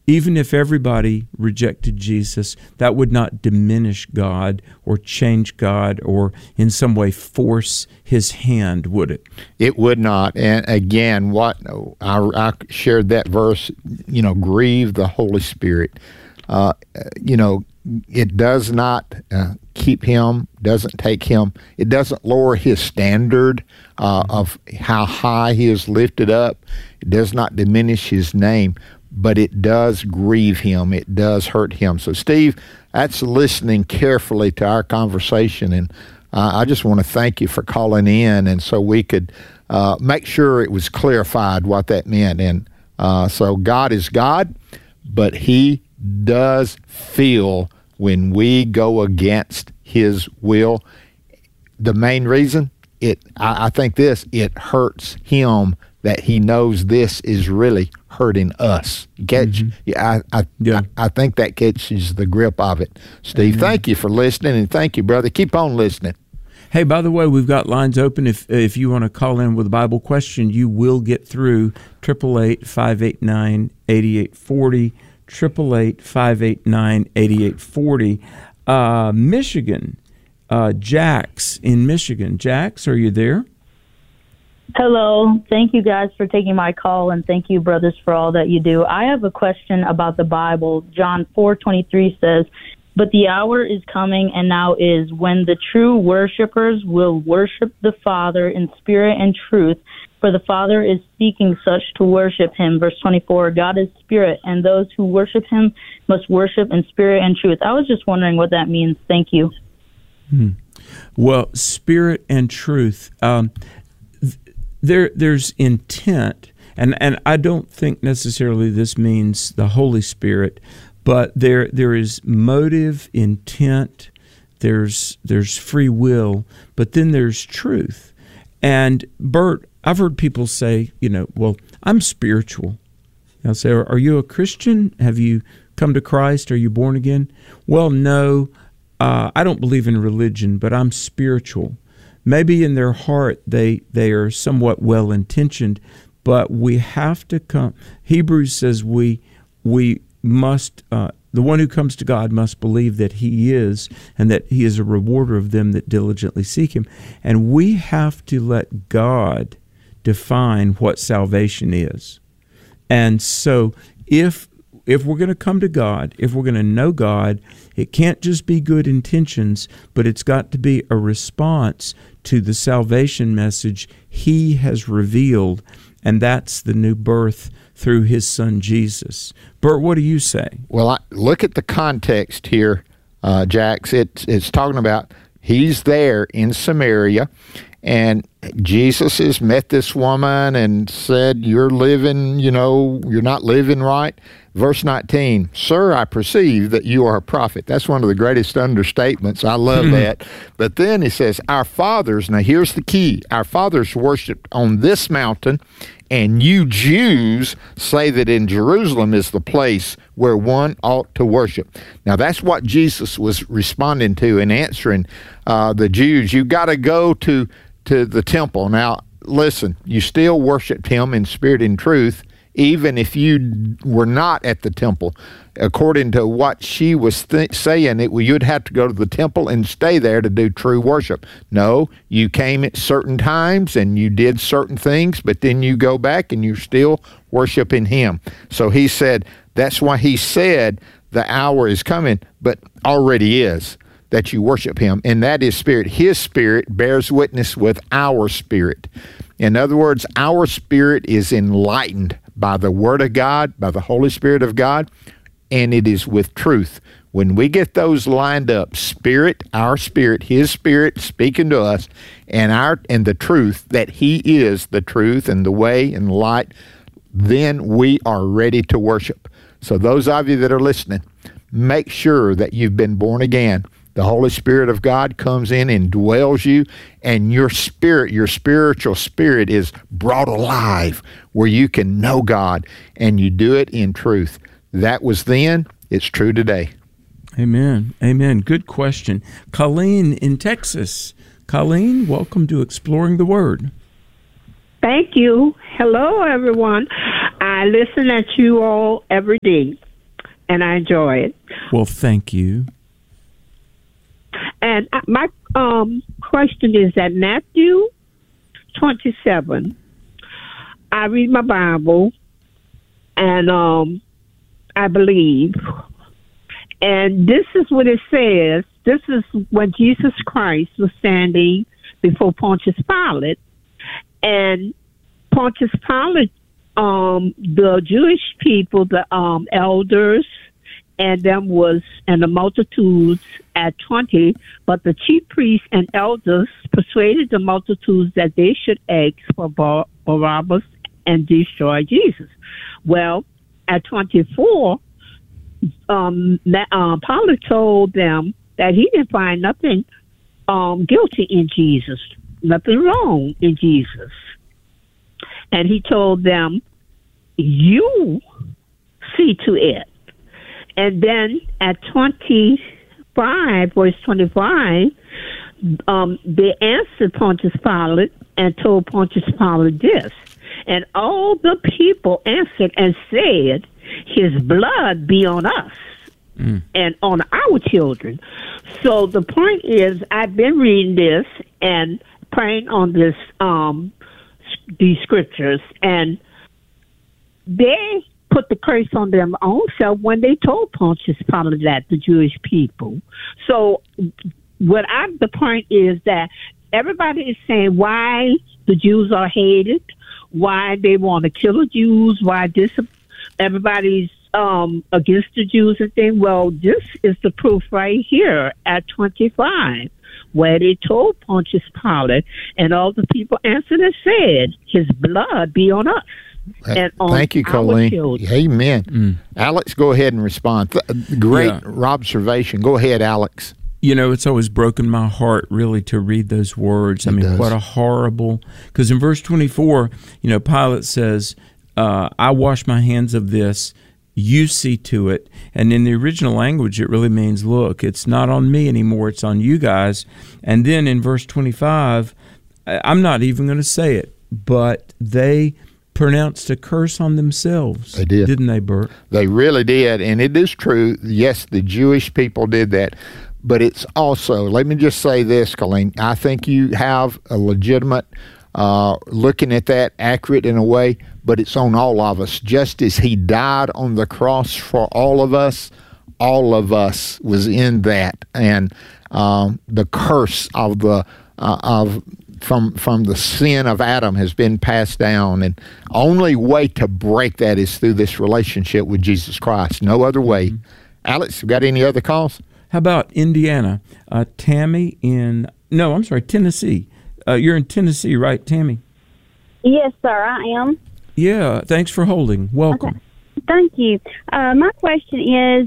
Even if everybody rejected Jesus, that would not diminish God or change God or in some way force his hand, would it? It would not. And again, what I shared that verse, grieve the Holy Spirit. It does not keep him, doesn't take him, it doesn't lower his standard of how high he is lifted up. It does not diminish his name, but it does grieve him. It does hurt him. So, Steve, that's listening carefully to our conversation, and I just want to thank you for calling in, and so we could make sure it was clarified what that meant. And so God is God, but he does feel when we go against his will. The main reason, I think it hurts him that he knows this is really hurting us. I think that catches the grip of it. Steve, thank you for listening, and thank you, brother. Keep on listening. Hey, by the way, we've got lines open. If you want to call in with a Bible question, you will get through 888-589-8840, 888-589-8840. Michigan, Jax in Michigan. Jax, are you there? Hello. Thank you guys for taking my call, and thank you, brothers, for all that you do. I have a question about the Bible. John 4:23 says, "But the hour is coming, and now is, when the true worshipers will worship the Father in spirit and truth, for the Father is seeking such to worship him." Verse 24, "God is spirit, and those who worship him must worship in spirit and truth." I was just wondering what that means. Thank you. Well, spirit and truth. There's intent, and I don't think necessarily this means the Holy Spirit, but there is motive, intent, there's free will, but then there's truth. And Bert, I've heard people say, well, I'm spiritual. I'll say, are you a Christian? Have you come to Christ? Are you born again? Well, no, I don't believe in religion, but I'm spiritual. Maybe in their heart they are somewhat well-intentioned, but we have to come. Hebrews says we must, the one who comes to God must believe that he is, and that he is a rewarder of them that diligently seek him. And we have to let God define what salvation is. And so if we're going to come to God, if we're going to know God, it can't just be good intentions, but it's got to be a response to the salvation message he has revealed, and that's the new birth through his son Jesus. Bert, what do you say? Well, look at the context here, Jax. It's talking about he's there in Samaria, and Jesus has met this woman and said, you're not living right. Verse 19, "Sir, I perceive that you are a prophet." That's one of the greatest understatements. I love that. But then he says, "Our fathers," now here's the key, "our fathers worshipped on this mountain, and you Jews say that in Jerusalem is the place where one ought to worship." Now that's what Jesus was responding to and answering the Jews. You got to go to the temple. Now listen, you still worshiped him in spirit and truth, even if you were not at the temple. According to what she was saying, you'd have to go to the temple and stay there to do true worship. No, you came at certain times and you did certain things, but then you go back and you're still worshiping him. So he said, that's why he said the hour is coming, but already is, that you worship him, and that is spirit. His spirit bears witness with our spirit. In other words, our spirit is enlightened by the Word of God, by the Holy Spirit of God, and it is with truth. When we get those lined up, spirit, our spirit, his spirit speaking to us, and the truth, that he is the truth and the way and the light, then we are ready to worship. So those of you that are listening, make sure that you've been born again. The Holy Spirit of God comes in and dwells you, and your spirit, your spiritual spirit, is brought alive where you can know God, and you do it in truth. That was then, it's true today. Amen. Amen. Good question. Colleen in Texas. Colleen, welcome to Exploring the Word. Thank you. Hello, everyone. I listen at you all every day. and I enjoy it. Well, thank you. And my question is that Matthew 27, I read my Bible, and I believe, and this is what it says. This is when Jesus Christ was standing before Pontius Pilate, and Pontius Pilate, the Jewish people, the elders, and the multitudes at 20, but the chief priests and elders persuaded the multitudes that they should ask for Barabbas and destroy Jesus. Well, at 24, Pilate told them that he didn't find nothing guilty in Jesus, nothing wrong in Jesus. And he told them, you see to it. And then at 25, verse 25, they answered Pontius Pilate and told Pontius Pilate this. And all the people answered and said, his blood be on us and on our children. So the point is, I've been reading this and praying on this, these scriptures, and they put the curse on them own self when they told Pontius Pilate that, the Jewish people. So the point is that everybody is saying why the Jews are hated, why they want to kill the Jews, why everybody's against the Jews and things. Well, this is the proof right here at 25, where they told Pontius Pilate, and all the people answered and said, his blood be on us. And on thank you, Colleen. Amen. Alex, go ahead and respond. Great observation. Go ahead, Alex. You know, it's always broken my heart, really, to read those words. I mean, what a horrible... Because in verse 24, Pilate says, I wash my hands of this, you see to it. And in the original language, it really means, look, it's not on me anymore, it's on you guys. And then in verse 25, I'm not even going to say it, but they pronounced a curse on themselves. They did. Didn't they, Bert? They really did. And it is true. Yes, the Jewish people did that. But it's also, let me just say this, Colleen, I think you have a legitimate looking at that, accurate in a way, but it's on all of us. Just as he died on the cross for all of us was in that. And the curse of the from the sin of Adam has been passed down, and only way to break that is through this relationship with Jesus Christ. No other way. Alex, you got any other calls? How about Indiana? Tammy Tennessee. You're in Tennessee, right, Tammy? Yes, sir, I am. Yeah, thanks for holding. Welcome. Okay. Thank you. My question is,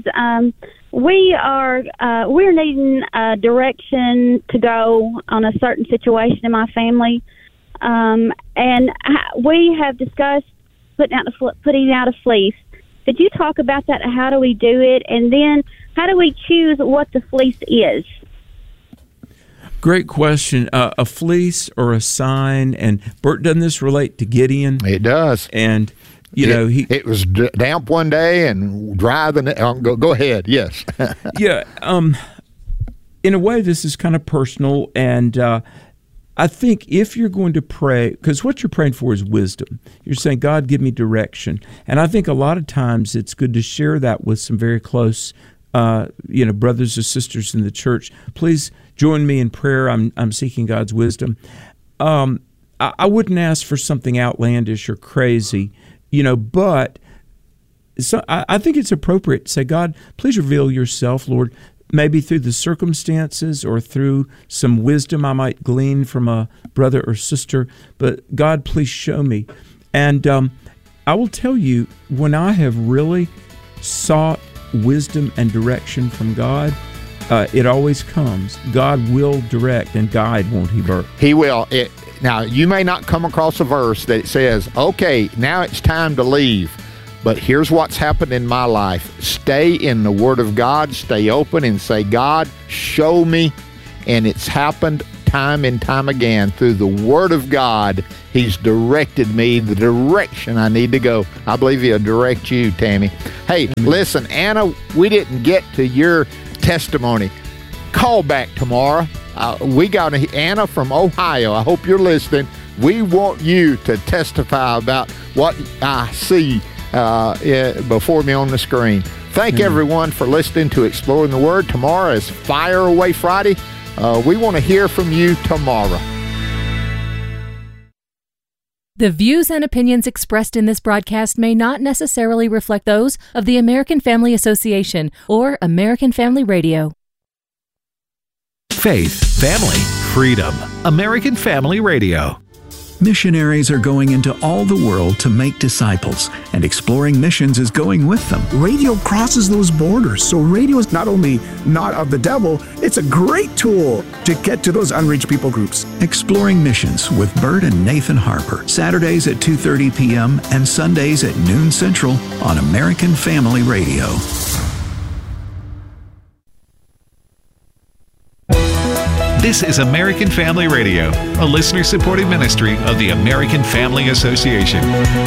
we're needing direction to go on a certain situation in my family, and we have discussed putting out a fleece. Could you talk about that? How do we do it, and then how do we choose what the fleece is? Great question. A fleece or a sign, and Bert, doesn't this relate to Gideon? It does. And it was damp one day and dry the next. Go ahead. Yes. Yeah. In a way, this is kind of personal, and I think if you're going to pray, because what you're praying for is wisdom. You're saying, God, give me direction. And I think a lot of times it's good to share that with some very close brothers or sisters in the church. Please join me in prayer. I'm seeking God's wisdom. I wouldn't ask for something outlandish or crazy, but I think it's appropriate to say, God, please reveal yourself, Lord, maybe through the circumstances or through some wisdom I might glean from a brother or sister. But God, please show me. And I will tell you, when I have really sought wisdom and direction from God, it always comes. God will direct and guide, won't he, Bert? He will. Now, you may not come across a verse that says, okay, now it's time to leave. But here's what's happened in my life. Stay in the Word of God. Stay open and say, God, show me. And it's happened time and time again through the Word of God, He's directed me the direction I need to go. I believe He'll direct you, Tammy. Hey, listen, Anna, we didn't get to your testimony. Call back tomorrow. We got Anna from Ohio. I hope you're listening. We want you to testify about what I see before me on the screen. Thank everyone for listening to Exploring the Word. Tomorrow is Fire Away Friday. We want to hear from you tomorrow. The views and opinions expressed in this broadcast may not necessarily reflect those of the American Family Association or American Family Radio. Faith, family, freedom. American Family Radio. Missionaries are going into all the world to make disciples, and Exploring Missions is going with them. Radio crosses those borders, so radio is not only not of the devil, it's a great tool to get to those unreached people groups. Exploring Missions with Bert and Nathan Harper, Saturdays at 2:30 p.m. and Sundays at noon Central on American Family Radio. This is American Family Radio, a listener-supported ministry of the American Family Association.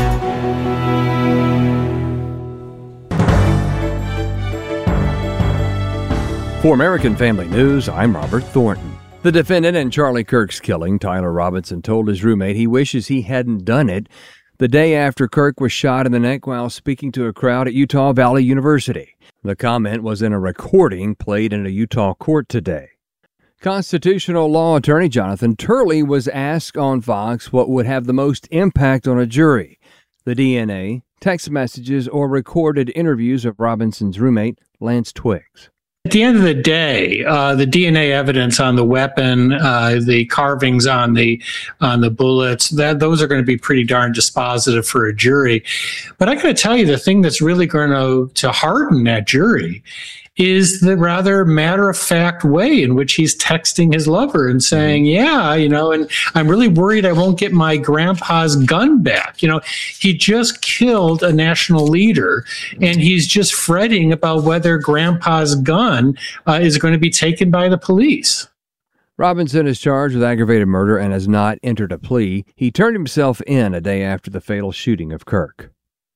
For American Family News, I'm Robert Thornton. The defendant in Charlie Kirk's killing, Tyler Robinson, told his roommate he wishes he hadn't done it the day after Kirk was shot in the neck while speaking to a crowd at Utah Valley University. The comment was in a recording played in a Utah court today. Constitutional law attorney Jonathan Turley was asked on Fox what would have the most impact on a jury: the DNA, text messages, or recorded interviews of Robinson's roommate, Lance Twiggs. At the end of the day, the DNA evidence on the weapon, the carvings on the bullets, those are going to be pretty darn dispositive for a jury. But I got to tell you, the thing that's really going to harden that jury is the rather matter-of-fact way in which he's texting his lover and saying, and I'm really worried I won't get my grandpa's gun back. He just killed a national leader, and he's just fretting about whether grandpa's gun is going to be taken by the police. Robinson is charged with aggravated murder and has not entered a plea. He turned himself in a day after the fatal shooting of Kirk.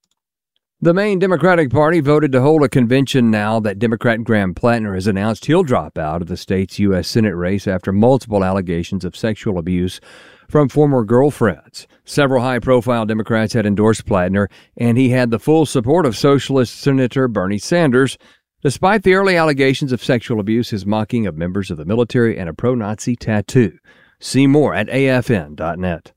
The Maine Democratic Party voted to hold a convention now that Democrat Graham Plattner has announced he'll drop out of the state's U.S. Senate race after multiple allegations of sexual abuse from former girlfriends. Several high-profile Democrats had endorsed Plattner, and he had the full support of Socialist Senator Bernie Sanders, despite the early allegations of sexual abuse, his mocking of members of the military, and a pro-Nazi tattoo. See more at afn.net.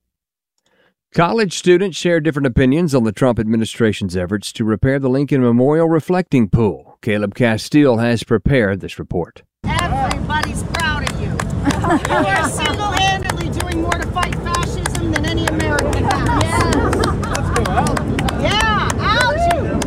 College students share different opinions on the Trump administration's efforts to repair the Lincoln Memorial reflecting pool. Caleb Castile has prepared this report. Everybody's proud of you. You are single-handedly doing more to fight fascism than any American has. Yes. Let's go, Algie. Yeah, Algie.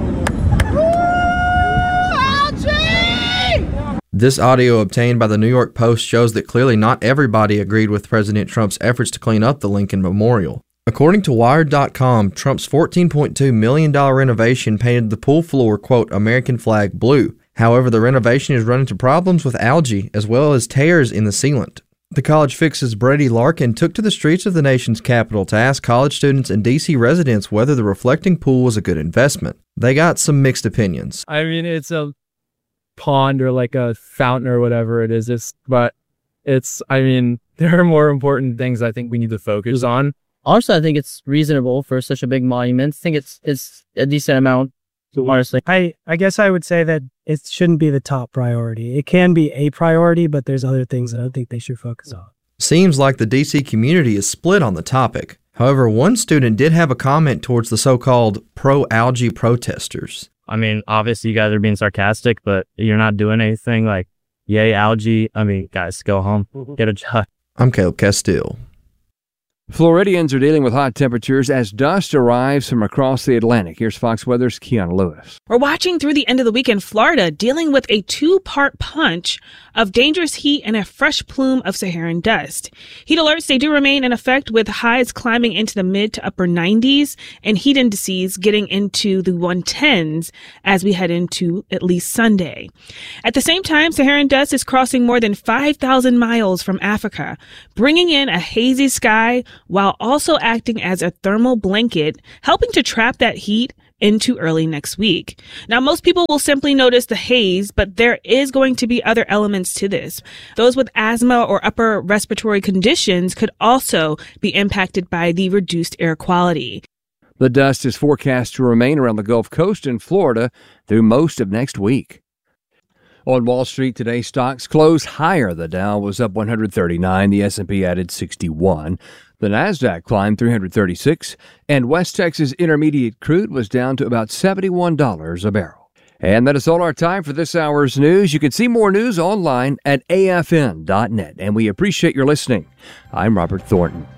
Woo, Algie! This audio obtained by the New York Post shows that clearly not everybody agreed with President Trump's efforts to clean up the Lincoln Memorial. According to Wired.com, Trump's $14.2 million renovation painted the pool floor, quote, American flag blue. However, the renovation is running into problems with algae as well as tears in the sealant. The College Fix's Brady Larkin took to the streets of the nation's capital to ask college students and D.C. residents whether the reflecting pool was a good investment. They got some mixed opinions. I mean, it's a pond or like a fountain or whatever it is, there are more important things I think we need to focus on. Also, I think it's reasonable for such a big monument. I think it's a decent amount, honestly. I guess I would say that it shouldn't be the top priority. It can be a priority, but there's other things that I think they should focus on. Seems like the D.C. community is split on the topic. However, one student did have a comment towards the so-called pro-algae protesters. I mean, obviously you guys are being sarcastic, but you're not doing anything like, yay, algae. I mean, guys, go home, get a job. I'm Caleb Castile. Floridians are dealing with hot temperatures as dust arrives from across the Atlantic. Here's Fox Weather's Kiana Lewis. We're watching through the end of the week in Florida, dealing with a two-part punch of dangerous heat and a fresh plume of Saharan dust. Heat alerts, they do remain in effect with highs climbing into the mid to upper 90s and heat indices getting into the 110s as we head into at least Sunday. At the same time, Saharan dust is crossing more than 5,000 miles from Africa, bringing in a hazy sky while also acting as a thermal blanket, helping to trap that heat into early next week. Now, most people will simply notice the haze, but there is going to be other elements to this. Those with asthma or upper respiratory conditions could also be impacted by the reduced air quality. The dust is forecast to remain around the Gulf Coast in Florida through most of next week. On Wall Street today, stocks closed higher. The Dow was up 139, the S&P added 61. The Nasdaq climbed 336, and West Texas Intermediate crude was down to about $71 a barrel. And that is all our time for this hour's news. You can see more news online at afn.net, and we appreciate your listening. I'm Robert Thornton.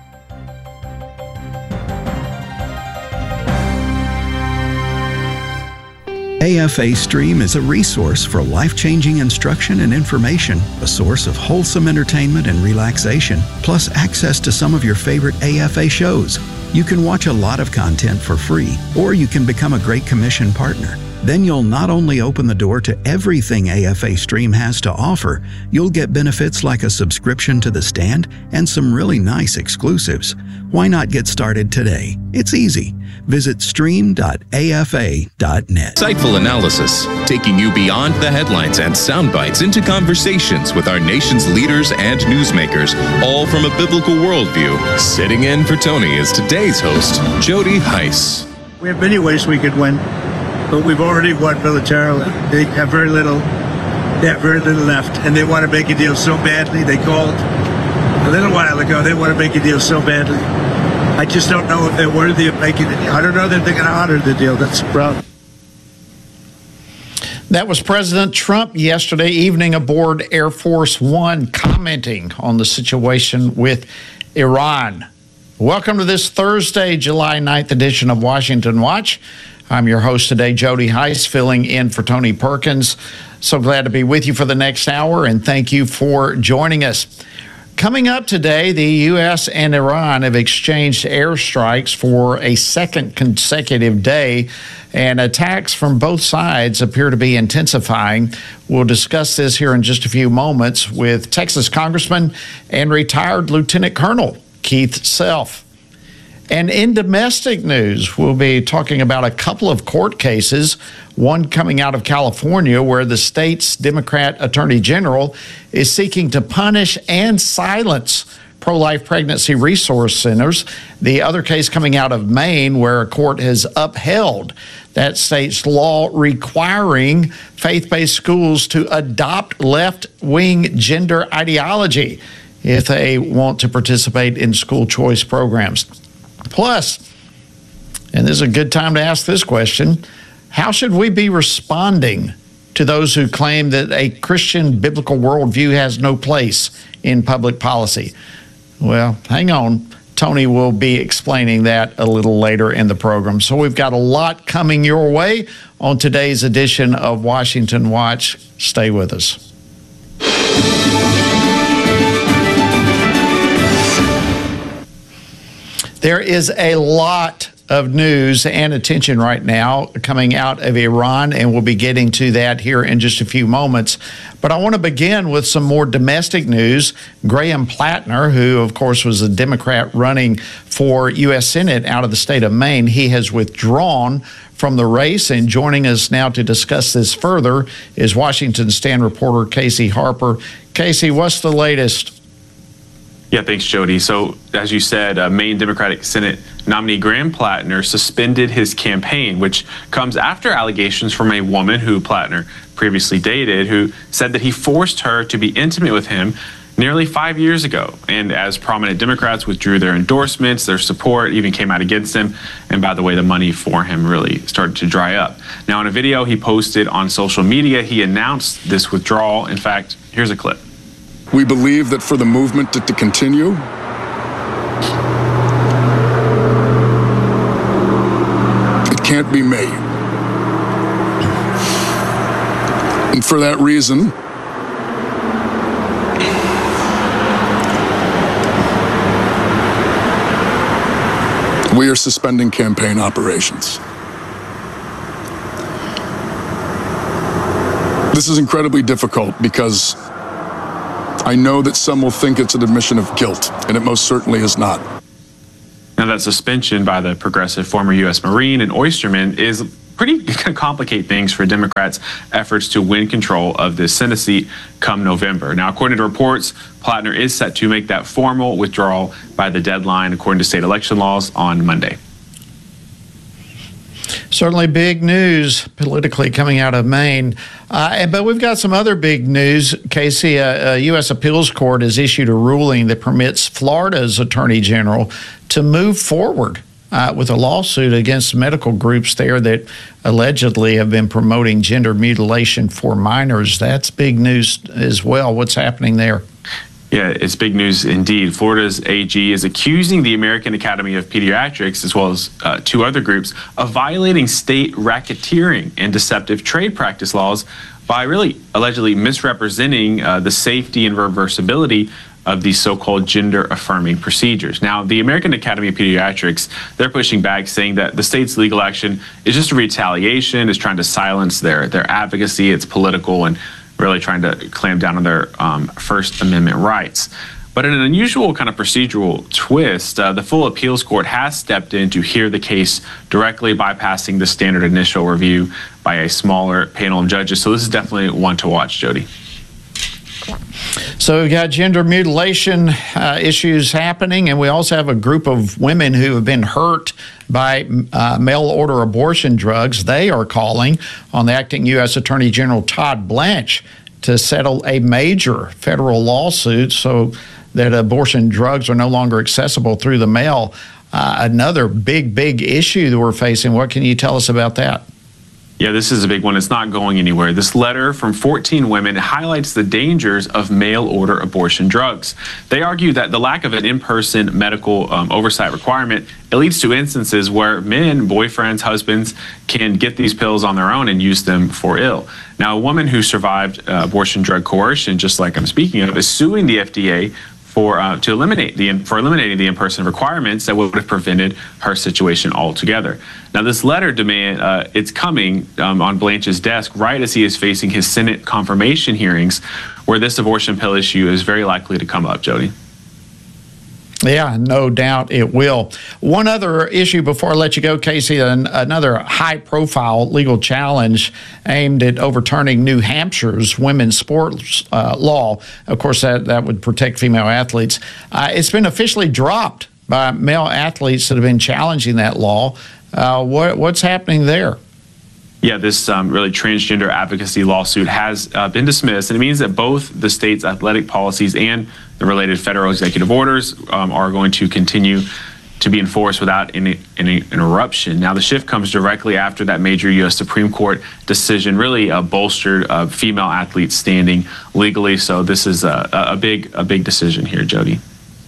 AFA Stream is a resource for life-changing instruction and information, a source of wholesome entertainment and relaxation, plus access to some of your favorite AFA shows. You can watch a lot of content for free, or you can become a Great Commission partner. Then you'll not only open the door to everything AFA Stream has to offer, you'll get benefits like a subscription to The Stand and some really nice exclusives. Why not get started today? It's easy. Visit stream.afa.net. Insightful analysis, taking you beyond the headlines and sound bites into conversations with our nation's leaders and newsmakers, all from a biblical worldview. Sitting in for Tony is today's host, Jody Heiss. We have many ways we could win, but we've already won militarily. They have very little left, and they want to make a deal so badly. They called a little while ago. They want to make a deal so badly. I just don't know if they're worthy of making the deal. I don't know that they're going to honor the deal. That's the problem. That was President Trump yesterday evening aboard Air Force One, commenting on the situation with Iran. Welcome to this Thursday, July 9th edition of Washington Watch. I'm your host today, Jody Heiss, filling in for Tony Perkins. So glad to be with you for the next hour, and thank you for joining us. Coming up today, the U.S. and Iran have exchanged airstrikes for a second consecutive day, and attacks from both sides appear to be intensifying. We'll discuss this here in just a few moments with Texas Congressman and retired Lieutenant Colonel Keith Self. And in domestic news, we'll be talking about a couple of court cases, one coming out of California where the state's Democrat Attorney General is seeking to punish and silence pro-life pregnancy resource centers. The other case coming out of Maine where a court has upheld that state's law requiring faith-based schools to adopt left-wing gender ideology if they want to participate in school choice programs. Plus, and this is a good time to ask this question, how should we be responding to those who claim that a Christian biblical worldview has no place in public policy? Well, hang on. Tony will be explaining that a little later in the program. So we've got a lot coming your way on today's edition of Washington Watch. Stay with us. There is a lot of news and attention right now coming out of Iran, and we'll be getting to that here in just a few moments. But I want to begin with some more domestic news. Graham Plattner, who, of course, was a Democrat running for U.S. Senate out of the state of Maine, he has withdrawn from the race. And joining us now to discuss this further is Washington Stand reporter Casey Harper. Casey, what's the latest? Yeah, thanks, Jody. So, as you said, Maine Democratic Senate nominee Graham Plattner suspended his campaign, which comes after allegations from a woman who Plattner previously dated, who said that he forced her to be intimate with him nearly 5 years ago. And as prominent Democrats withdrew their endorsements, their support even came out against him. And by the way, the money for him really started to dry up. Now, in a video he posted on social media, he announced this withdrawal. In fact, here's a clip. We believe that for the movement to continue, can't be made. And for that reason, we are suspending campaign operations. This is incredibly difficult because I know that some will think it's an admission of guilt, and it most certainly is not. Now, that suspension by the progressive former U.S. Marine and oysterman is pretty going to complicate things for Democrats' efforts to win control of this Senate seat come November. Now, according to reports, Plattner is set to make that formal withdrawal by the deadline, according to state election laws, on Monday. Certainly big news politically coming out of Maine. But we've got some other big news. Casey, a U.S. appeals court has issued a ruling that permits Florida's attorney general to move forward with a lawsuit against medical groups there that allegedly have been promoting gender mutilation for minors. That's big news as well. What's happening there? Yeah, it's big news indeed. Florida's AG is accusing the American Academy of Pediatrics, as well as two other groups, of violating state racketeering and deceptive trade practice laws by really allegedly misrepresenting the safety and reversibility of these so-called gender-affirming procedures. Now, the American Academy of Pediatrics, they're pushing back, saying that the state's legal action is just a retaliation, is trying to silence their advocacy, it's political, and really trying to clamp down on their First Amendment rights. But in an unusual kind of procedural twist, the full appeals court has stepped in to hear the case directly, bypassing the standard initial review by a smaller panel of judges. So this is definitely one to watch, Jody. So we've got gender mutilation issues happening, and we also have a group of women who have been hurt by mail-order abortion drugs. They are calling on the acting U.S. Attorney General Todd Blanche to settle a major federal lawsuit so that abortion drugs are no longer accessible through the mail. Another big issue that we're facing. What can you tell us about that? Yeah, this is a big one. It's not going anywhere. This letter from 14 women highlights the dangers of mail-order abortion drugs. They argue that the lack of an in-person medical oversight requirement, it leads to instances where men, boyfriends, husbands, can get these pills on their own and use them for ill. Now, a woman who survived abortion drug coercion, just like I'm speaking of, is suing the FDA for eliminating the in-person requirements that would have prevented her situation altogether. Now, this letter demand it's coming on Blanche's desk right as he is facing his Senate confirmation hearings, where this abortion pill issue is very likely to come up. Jody. Yeah, no doubt it will. One other issue before I let you go, Casey, another high-profile legal challenge aimed at overturning New Hampshire's women's sports law. Of course, that would protect female athletes. It's been officially dropped by male athletes that have been challenging that law. What's happening there? Yeah, this really transgender advocacy lawsuit has been dismissed, and it means that both the state's athletic policies and the related federal executive orders are going to continue to be enforced without any interruption. Now, the shift comes directly after that major U.S. Supreme Court decision really bolstered female athletes standing legally. So this is a big decision here, Jody.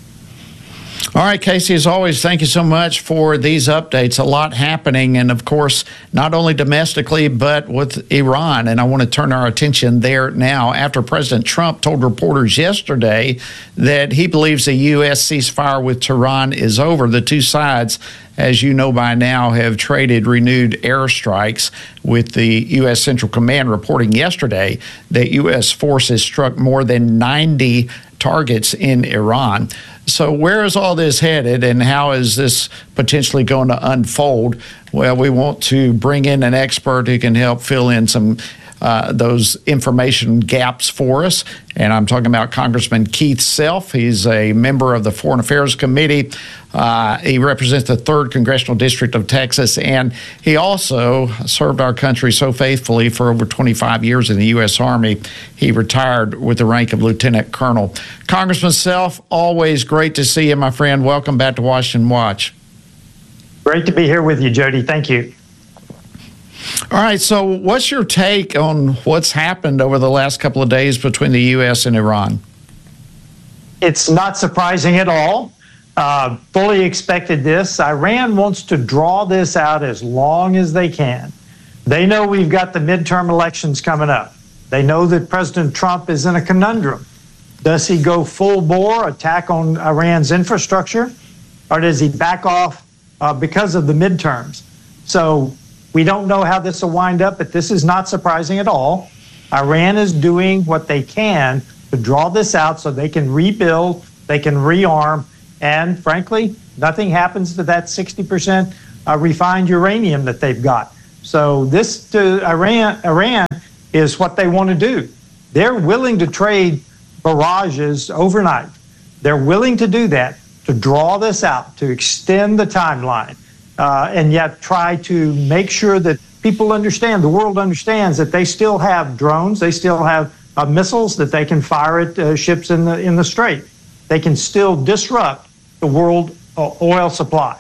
All right, Casey, as always, thank you so much for these updates. A lot happening, and of course, not only domestically, but with Iran. And I want to turn our attention there now after President Trump told reporters yesterday that he believes the U.S. ceasefire with Tehran is over. The two sides, as you know by now, have traded renewed airstrikes, with the U.S. Central Command reporting yesterday that U.S. forces struck more than 90 targets in Iran. So where is all this headed, and how is this potentially going to unfold? Well, we want to bring in an expert who can help fill in some those information gaps for us. And I'm talking about Congressman Keith Self. He's a member of the Foreign Affairs Committee. He represents the 3rd Congressional District of Texas, and he also served our country so faithfully for over 25 years in the U.S. Army. He retired with the rank of Lieutenant Colonel. Congressman Self, always great to see you, my friend. Welcome back to Washington Watch. Great to be here with you, Jody. Thank you. All right, so what's your take on what's happened over the last couple of days between the U.S. and Iran? It's not surprising at all. fully expected this. Iran wants to draw this out as long as they can. They know we've got the midterm elections coming up. They know that President Trump is in a conundrum. Does he go full bore, attack on Iran's infrastructure, or does he back off because of the midterms? So we don't know how this will wind up, but this is not surprising at all. Iran is doing what they can to draw this out so they can rebuild, they can rearm, and frankly, nothing happens to that 60% refined uranium that they've got. So this to Iran is what they want to do. They're willing to trade barrages overnight. They're willing to do that, to draw this out, to extend the timeline, and yet try to make sure that people understand, the world understands that they still have drones, they still have missiles that they can fire at ships in the Strait. They can still disrupt the world oil supply.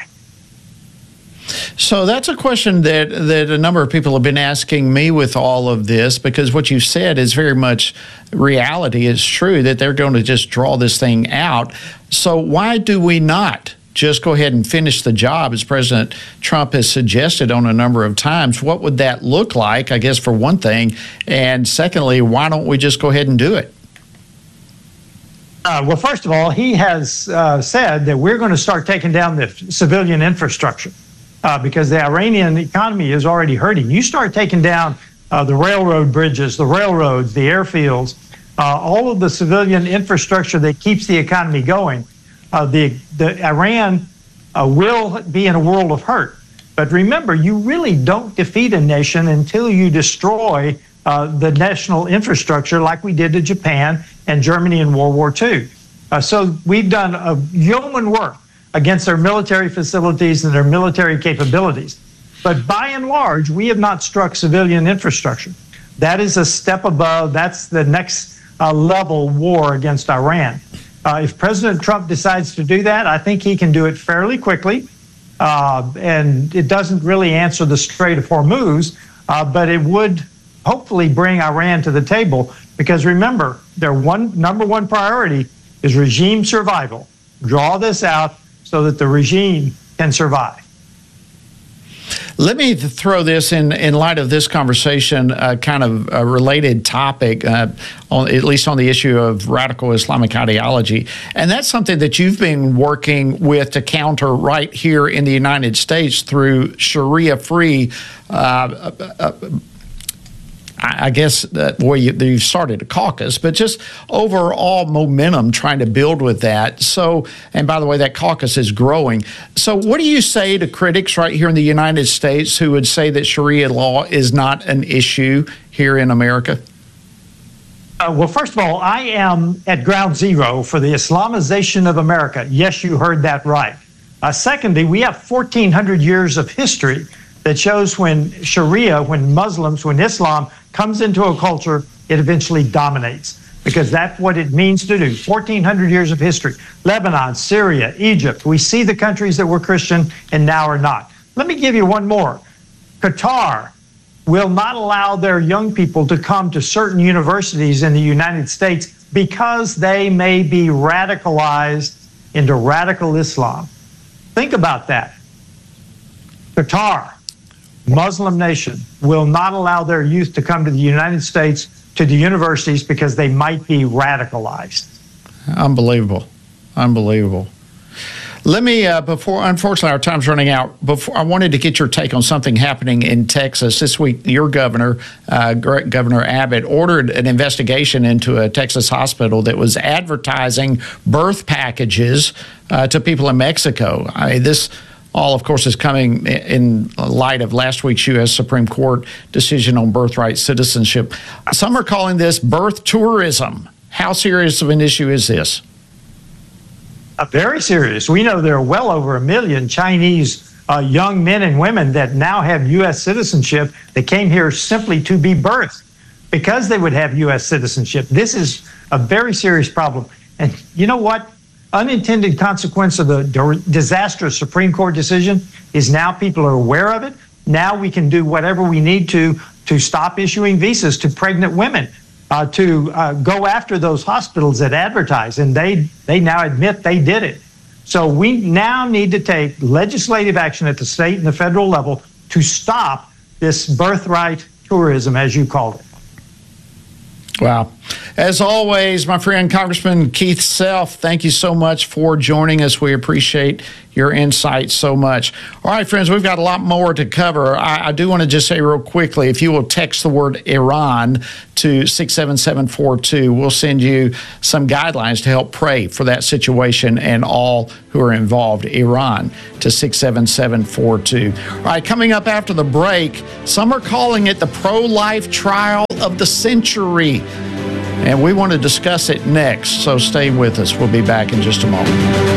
So that's a question that a number of people have been asking me with all of this, because what you said is very much reality. It's true that they're going to just draw this thing out. So why do we not just go ahead and finish the job, as President Trump has suggested on a number of times? What would that look like, I guess, for one thing? And secondly, why don't we just go ahead and do it? Well, first of all, he has said that we're going to start taking down the civilian infrastructure. Because the Iranian economy is already hurting. You start taking down the railroad bridges, the railroads, the airfields, all of the civilian infrastructure that keeps the economy going, the Iran will be in a world of hurt. But remember, you really don't defeat a nation until you destroy the national infrastructure like we did to Japan and Germany in World War II. So we've done a yeoman work against their military facilities and their military capabilities. But by and large, we have not struck civilian infrastructure. That is a step above. That's the next level war against Iran. If President Trump decides to do that, I think he can do it fairly quickly. And it doesn't really answer the Strait of Hormuz, but it would hopefully bring Iran to the table. Because remember, their number one priority is regime survival. Draw this out so that the regime can survive. Let me throw this in light of this conversation, kind of a related topic, at least on the issue of radical Islamic ideology. And that's something that you've been working with to counter right here in the United States through Sharia-free I guess that you started a caucus, but just overall momentum trying to build with that. So, and by the way, that caucus is growing. So what do you say to critics right here in the United States who would say that Sharia law is not an issue here in America? Well, first of all, I am at ground zero for the Islamization of America. Yes, you heard that right. Secondly, we have 1,400 years of history that shows when Sharia, when Muslims, when Islam comes into a culture, it eventually dominates, because that's what it means to do. 1,400 years of history. Lebanon, Syria, Egypt. We see the countries that were Christian and now are not. Let me give you one more. Qatar will not allow their young people to come to certain universities in the United States because they may be radicalized into radical Islam. Think about that. Qatar, Muslim nation, will not allow their youth to come to the United States, to the universities, because they might be radicalized. Unbelievable. Unbelievable. Let me, unfortunately, our time's running out. I wanted to get your take on something happening in Texas. This week, your governor, Governor Abbott, ordered an investigation into a Texas hospital that was advertising birth packages to people in Mexico. This all, of course, is coming in light of last week's U.S. Supreme Court decision on birthright citizenship. Some are calling this birth tourism. How serious of an issue is this? Very serious. We know there are well over 1 million Chinese young men and women that now have U.S. citizenship that came here simply to be birthed because they would have U.S. citizenship. This is a very serious problem. And you know what? Unintended consequence of the disastrous Supreme Court decision is now people are aware of it. Now we can do whatever we need to stop issuing visas to pregnant women, to go after those hospitals that advertise, and they now admit they did it. So we now need to take legislative action at the state and the federal level to stop this birthright tourism, as you called it. Wow. As always, my friend Congressman Keith Self, thank you so much for joining us. We appreciate your insight so much. All right, friends, we've got a lot more to cover. I do want to just say real quickly, if you will text the word Iran to 67742, we'll send you some guidelines to help pray for that situation and all who are involved. Iran to 67742. All right, coming up after the break, some are calling it the pro-life trial of the century. And we want to discuss it next, so stay with us. We'll be back in just a moment.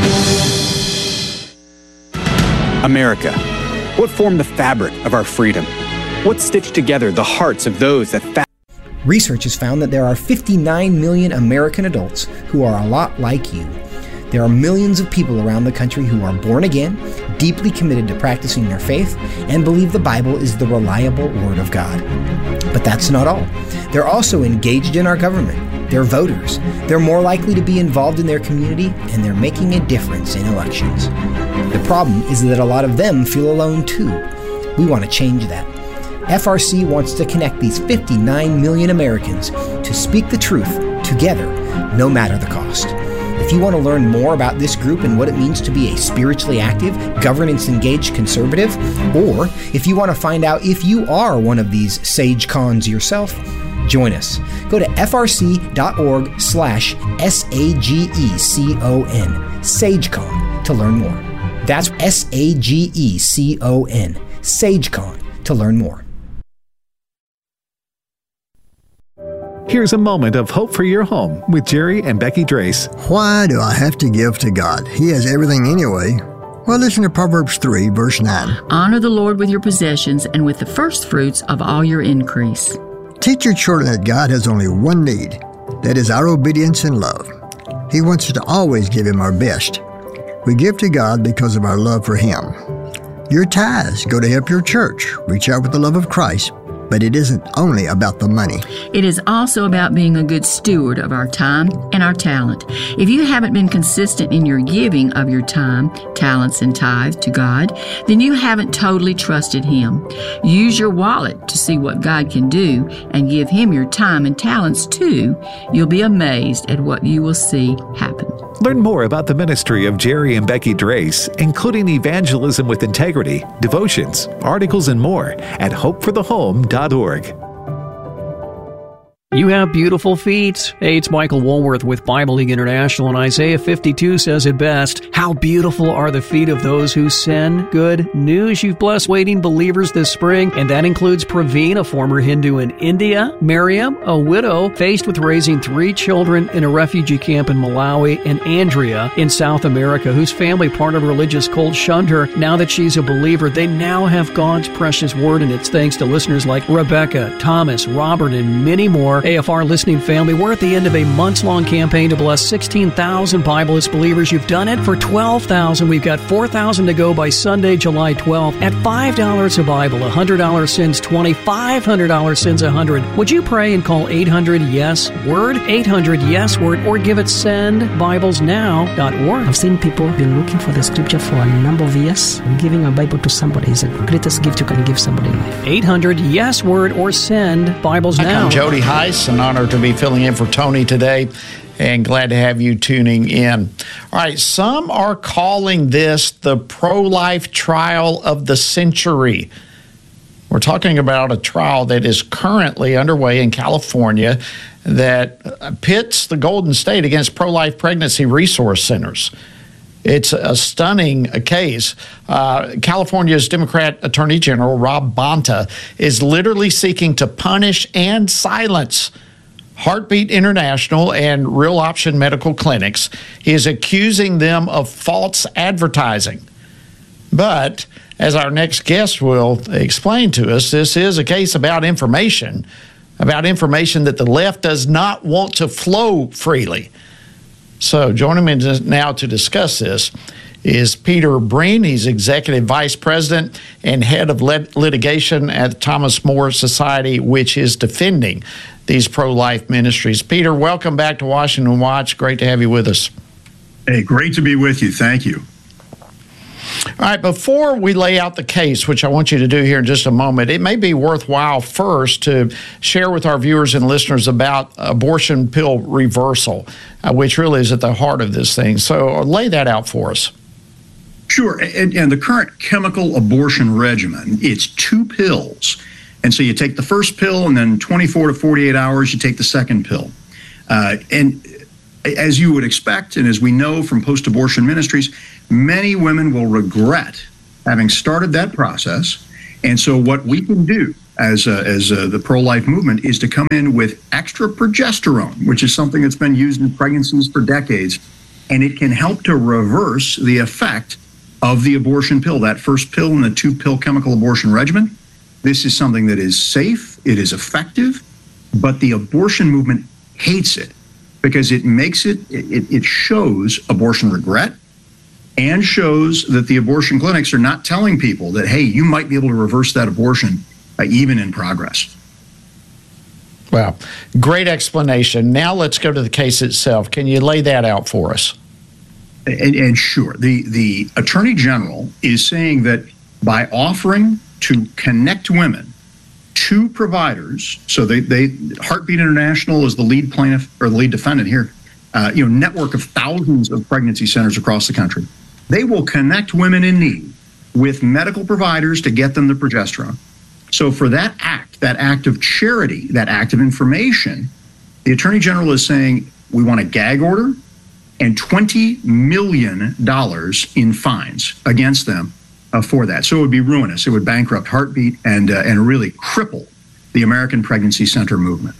America, what formed the fabric of our freedom? What stitched together the hearts of those that Research has found that there are 59 million American adults who are a lot like you. There are millions of people around the country who are born again, deeply committed to practicing their faith, and believe the Bible is the reliable Word of God. But that's not all. They're also engaged in our government. They're voters. They're more likely to be involved in their community, and they're making a difference in elections. The problem is that a lot of them feel alone too. We want to change that. FRC wants to connect these 59 million Americans to speak the truth together, no matter the cost. If you want to learn more about this group and what it means to be a spiritually active, governance-engaged conservative, or if you want to find out if you are one of these sage cons yourself, join us. Go to frc.org/SAGECON, SageCon, to learn more. That's SAGECON, SageCon, to learn more. Here's a moment of hope for your home with Jerry and Becky Drace. Why do I have to give to God? He has everything anyway. Well, listen to Proverbs 3, verse 9. Honor the Lord with your possessions and with the first fruits of all your increase. Teach your children that God has only one need. That is our obedience and love. He wants us to always give Him our best. We give to God because of our love for Him. Your tithes go to help your church reach out with the love of Christ. But it isn't only about the money. It is also about being a good steward of our time and our talent. If you haven't been consistent in your giving of your time, talents, and tithe to God, then you haven't totally trusted Him. Use your wallet to see what God can do and give Him your time and talents too. You'll be amazed at what you will see happen. Learn more about the ministry of Jerry and Becky Drace, including evangelism with integrity, devotions, articles, and more at hopeforthehome.org. You have beautiful feet. Hey, it's Michael Woolworth with Bible League International, and Isaiah 52 says it best. How beautiful are the feet of those who send good news. You've blessed waiting believers this spring, and that includes Praveen, a former Hindu in India, Miriam, a widow faced with raising 3 children in a refugee camp in Malawi, and Andrea in South America, whose family, part of a religious cult, shunned her. Now that she's a believer, they now have God's precious word, and it's thanks to listeners like Rebecca, Thomas, Robert, and many more. AFR listening family, we're at the end of a months-long campaign to bless 16,000 Bibleist believers. You've done it for 12,000. We've got 4,000 to go by Sunday, July 12th. At $5 a Bible, $100 sends 20, $500 sends 100. Would you pray and call 800-YES-WORD, 800-YES-WORD, or give it sendbiblesnow.org. I've seen people been looking for the scripture for a number of years. Giving a Bible to somebody is the greatest gift you can give somebody in life. 800-YES-WORD or send Bibles Now. I'm Jody Heiss. An honor to be filling in for Tony today, and glad to have you tuning in. All right, some are calling this the pro-life trial of the century. We're talking about a trial that is currently underway in California that pits the Golden State against pro-life pregnancy resource centers. It's a stunning case. California's Democrat Attorney General, Rob Bonta, is literally seeking to punish and silence Heartbeat International and Real Option Medical Clinics. He is accusing them of false advertising. But, as our next guest will explain to us, this is a case about information that the left does not want to flow freely. So joining me now to discuss this is Peter Breen. He's Executive Vice President and Head of Litigation at the Thomas More Society, which is defending these pro-life ministries. Peter, welcome back to Washington Watch. Great to have you with us. Hey, great to be with you. Thank you. All right, before we lay out the case, which I want you to do here in just a moment, it may be worthwhile first to share with our viewers and listeners about abortion pill reversal, which really is at the heart of this thing. So lay that out for us. Sure. And the current chemical abortion regimen, it's 2 pills. And so you take the first pill, and then 24 to 48 hours, you take the second pill. And as you would expect, and as we know from post-abortion ministries, many women will regret having started that process. And so what we can do as the pro-life movement is to come in with extra progesterone, which is something that's been used in pregnancies for decades, and it can help to reverse the effect of the abortion pill, that first pill in the 2-pill chemical abortion regimen. This is something that is safe, it is effective, but the abortion movement hates it because it makes it shows abortion regret and shows that the abortion clinics are not telling people that, hey, you might be able to reverse that abortion even in progress. Wow. Great explanation. Now let's go to the case itself. Can you lay that out for us? And sure. The Attorney General is saying that by offering to connect women to providers, so Heartbeat International is the lead plaintiff or the lead defendant here, network of thousands of pregnancy centers across the country. They will connect women in need with medical providers to get them the progesterone. So for that act of charity, that act of information, the Attorney General is saying we want a gag order and $20 million in fines against them for that. So it would be ruinous. It would bankrupt Heartbeat and really cripple the American Pregnancy Center movement.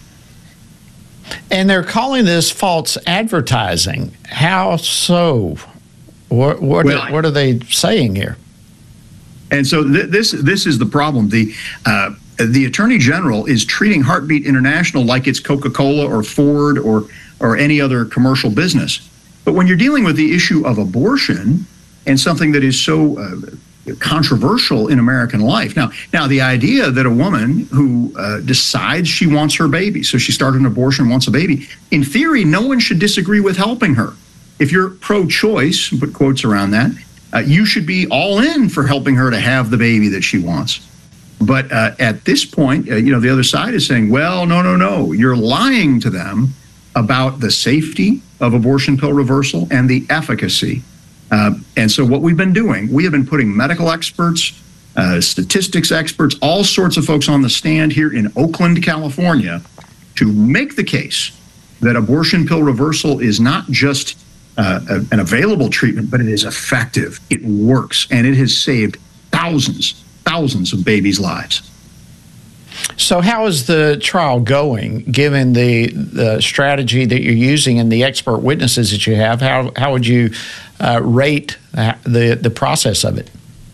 And they're calling this false advertising. How so? What are they saying here? And so this is the problem. The Attorney General is treating Heartbeat International like it's Coca-Cola or Ford or any other commercial business. But when you're dealing with the issue of abortion and something that is so controversial in American life, now the idea that a woman who decides she wants her baby, so she started an abortion, wants a baby, in theory, no one should disagree with helping her. If you're pro-choice, put quotes around that, you should be all in for helping her to have the baby that she wants. But at this point, the other side is saying, well, no, you're lying to them about the safety of abortion pill reversal and the efficacy. And so what we've been doing, we have been putting medical experts, statistics experts, all sorts of folks on the stand here in Oakland, California, to make the case that abortion pill reversal is not just an available treatment, but it is effective. It works, and it has saved thousands of babies' lives. So how is the trial going, given the strategy that you're using and the expert witnesses that you have? How would you rate the process of it?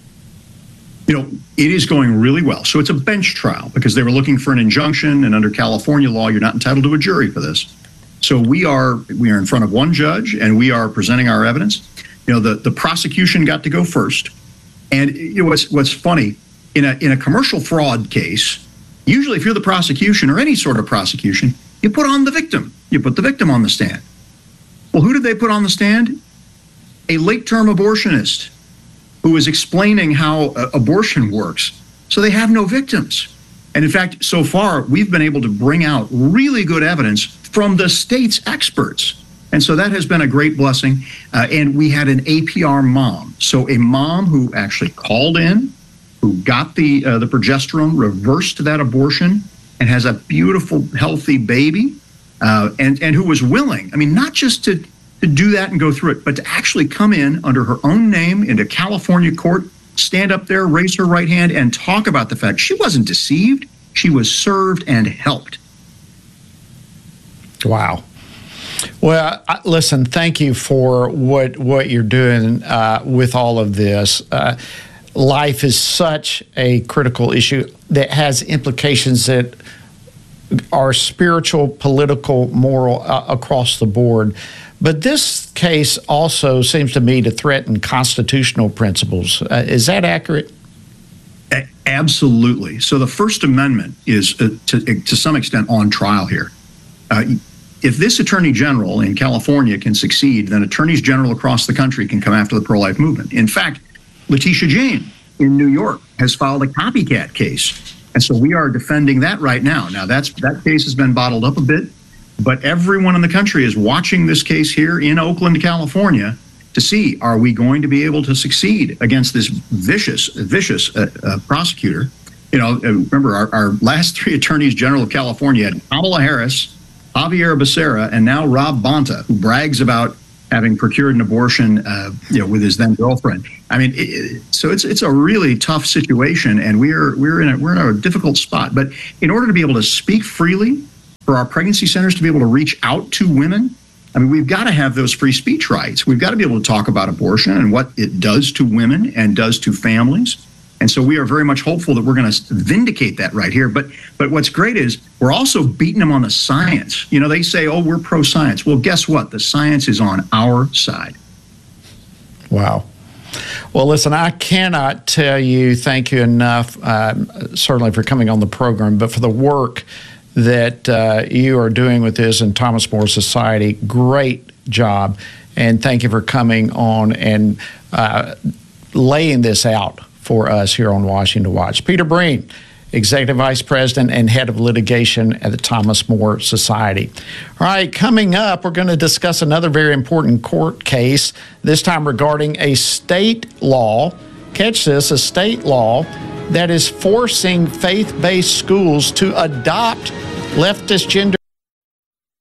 It is going really well. So it's a bench trial because they were looking for an injunction, and under California law, you're not entitled to a jury for this. So we are in front of one judge, and we are presenting our evidence. The prosecution got to go first, and what's funny in a commercial fraud case. Usually if you're the prosecution or any sort of prosecution, you put on the victim. You put the victim on the stand. Well, who did they put on the stand? A late-term abortionist who is explaining how abortion works. So they have no victims. And in fact, so far, we've been able to bring out really good evidence from the state's experts. And so that has been a great blessing. And we had an APR mom. So a mom who actually called in, who got the progesterone, reversed that abortion, and has a beautiful, healthy baby, and who was willing, not just to do that and go through it, but to actually come in under her own name into California court, stand up there, raise her right hand, and talk about the fact she wasn't deceived, she was served and helped. Wow. Well, listen, thank you for what you're doing with all of this. Life is such a critical issue that has implications that are spiritual, political, moral, across the board. But this case also seems to me to threaten constitutional principles. Is that accurate? Absolutely. So the First Amendment is, to some extent, on trial here. if this attorney general in California can succeed, then attorneys general across the country can come after the pro-life movement. In fact, Letitia James in New York has filed a copycat case. And so we are defending that right now. Now, that case has been bottled up a bit, but everyone in the country is watching this case here in Oakland, California, to see, are we going to be able to succeed against this vicious prosecutor? You know, remember, our last three attorneys general of California had Kamala Harris, Javier Becerra, and now Rob Bonta, who brags about having procured an abortion, with his then girlfriend. I mean, so it's a really tough situation, and we're in a difficult spot. But in order to be able to speak freely, for our pregnancy centers to be able to reach out to women, I mean, we've got to have those free speech rights. We've got to be able to talk about abortion and what it does to women and does to families. And so we are very much hopeful that we're going to vindicate that right here. But what's great is we're also beating them on the science. You know, they say, oh, we're pro-science. Well, guess what? The science is on our side. Wow. Well, listen, I cannot tell you thank you enough, certainly for coming on the program, but for the work that you are doing with this and Thomas More Society. Great job. And thank you for coming on and laying this out for us here on Washington Watch. Peter Breen, Executive Vice President and Head of Litigation at the Thomas More Society. All right, coming up, we're going to discuss another very important court case, this time regarding a state law. Catch this, a state law that is forcing faith-based schools to adopt leftist gender